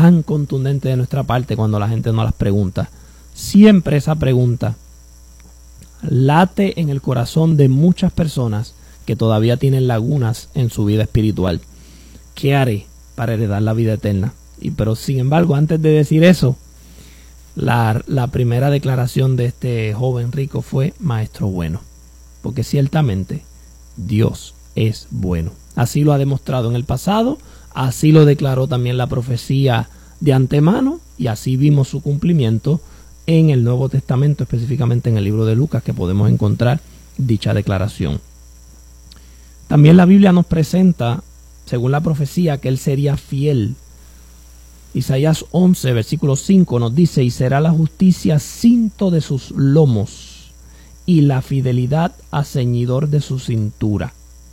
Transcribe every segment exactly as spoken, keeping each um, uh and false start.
tan contundente de nuestra parte cuando la gente nos las pregunta. Siempre esa pregunta late en el corazón de muchas personas que todavía tienen lagunas en su vida espiritual. ¿Qué haré para heredar la vida eterna? Y pero sin embargo, antes de decir eso, la, la primera declaración de este joven rico fue maestro bueno, porque ciertamente Dios es bueno. Así lo ha demostrado en el pasado, así lo declaró también la profecía de antemano, y así vimos su cumplimiento en el Nuevo Testamento, específicamente en el libro de Lucas, que podemos encontrar dicha declaración. También la Biblia nos presenta, según la profecía, que él sería fiel. Isaías once, versículo cinco nos dice: y será la justicia cinto de sus lomos, y la fidelidad a ceñidor de su cintura.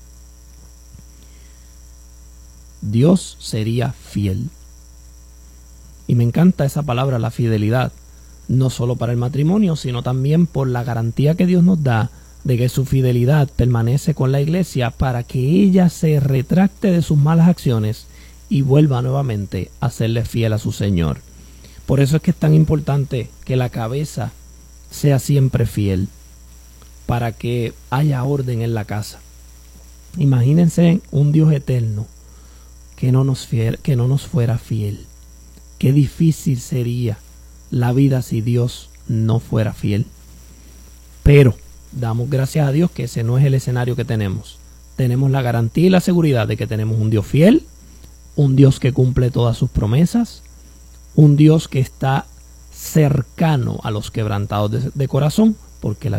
Dios sería fiel. Y me encanta esa palabra, la fidelidad, no solo para el matrimonio, sino también por la garantía que Dios nos da de que su fidelidad permanece con la iglesia para que ella se retracte de sus malas acciones y vuelva nuevamente a serle fiel a su Señor. Por eso es que es tan importante que la cabeza sea siempre fiel, para que haya orden en la casa. Imagínense un Dios eterno que no nos fiel, que no nos fuera fiel. Qué difícil sería la vida si Dios no fuera fiel. Pero damos gracias a Dios que ese no es el escenario que tenemos. Tenemos la garantía y la seguridad de que tenemos un Dios fiel, un Dios que cumple todas sus promesas, un Dios que está cercano a los quebrantados de, de corazón, porque la